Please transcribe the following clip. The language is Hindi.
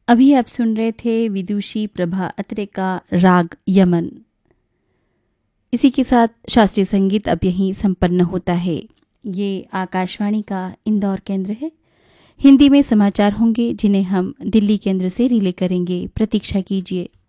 अभी आप सुन रहे थे विदुषी प्रभा अत्रे का राग यमन। इसी के साथ शास्त्रीय संगीत अब यहीं संपन्न होता है। ये आकाशवाणी का इंदौर केंद्र है। हिंदी में समाचार होंगे जिन्हें हम दिल्ली केंद्र से रिले करेंगे। प्रतीक्षा कीजिए।